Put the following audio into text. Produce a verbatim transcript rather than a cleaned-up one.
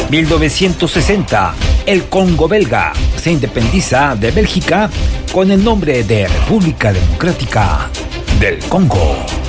mil novecientos sesenta, el Congo belga se independiza de Bélgica con el nombre de República Democrática del Congo.